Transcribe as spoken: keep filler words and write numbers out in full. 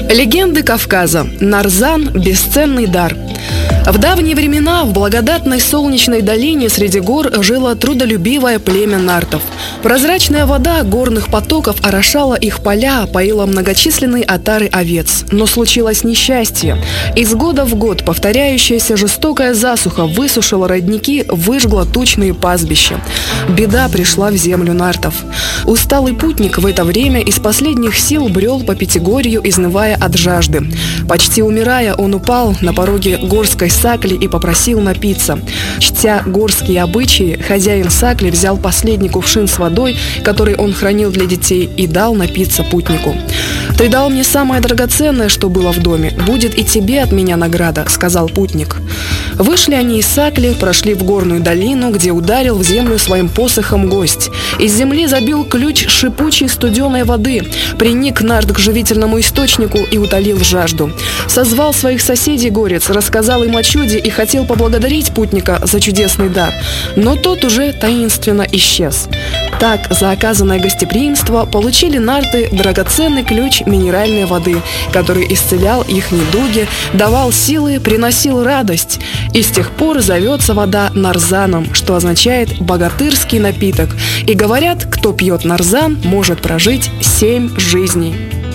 Легенды Кавказа. Нарзан – бесценный дар. В давние времена в благодатной солнечной долине среди гор жило трудолюбивое племя нартов. Прозрачная вода горных потоков орошала их поля, поила многочисленные отары овец. Но случилось несчастье. Из года в год повторяющаяся жестокая засуха высушила родники, выжгла тучные пастбища. Беда пришла в землю нартов. Усталый путник в это время из последних сил брел по Пятигорью, изнывая от жажды. Почти умирая, он упал на пороге горской сакли и попросил напиться. Чтя горские обычаи, хозяин сакли взял последний кувшин с водой, который он хранил для детей, и дал напиться путнику. «Ты дал мне самое драгоценное, что было в доме. Будет и тебе от меня награда», — сказал путник. Вышли они из сакли, прошли в горную долину, где ударил в землю своим посохом гость. Из земли забил ключ шипучей студеной воды, приник нарт к живительному источнику и утолил жажду. Созвал своих соседей горец, рассказал им о чуде и хотел поблагодарить путника за чудесный дар, но тот уже таинственно исчез. Так, за оказанное гостеприимство получили нарты драгоценный ключ минеральной воды, который исцелял их недуги, давал силы, приносил радость. И с тех пор зовется вода нарзаном, что означает «богатырский напиток». И говорят, кто пьет нарзан, может прожить семь жизней.